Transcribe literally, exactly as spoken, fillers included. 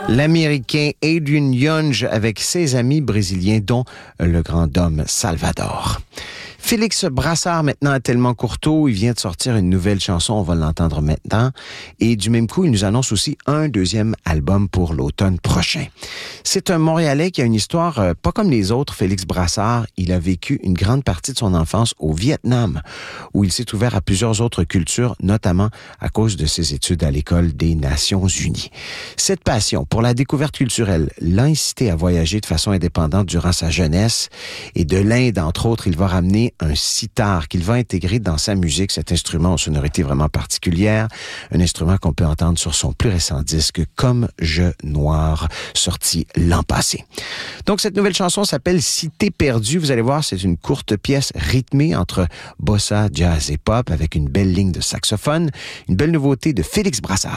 L'Américain Adrian Younge avec ses amis brésiliens, dont le grand Dom Salvador. Félix Brassard, maintenant à Tellement Courteau, il vient de sortir une nouvelle chanson, on va l'entendre maintenant. Et du même coup, il nous annonce aussi un deuxième album pour l'automne prochain. C'est un Montréalais qui a une histoire euh, pas comme les autres, Félix Brassard. Il a vécu une grande partie de son enfance au Vietnam, où il s'est ouvert à plusieurs autres cultures, notamment à cause de ses études à l'École des Nations Unies. Cette passion pour la découverte culturelle l'a incité à voyager de façon indépendante durant sa jeunesse. Et de l'Inde, entre autres, il va ramener un sitar qu'il va intégrer dans sa musique, cet instrument aux sonorités vraiment particulières, un instrument qu'on peut entendre sur son plus récent disque, Comme Je Noir, sorti l'an passé. Donc, cette nouvelle chanson s'appelle Si t'es perdu. Vous allez voir, c'est une courte pièce rythmée entre bossa, jazz et pop avec une belle ligne de saxophone, une belle nouveauté de Félix Brassard.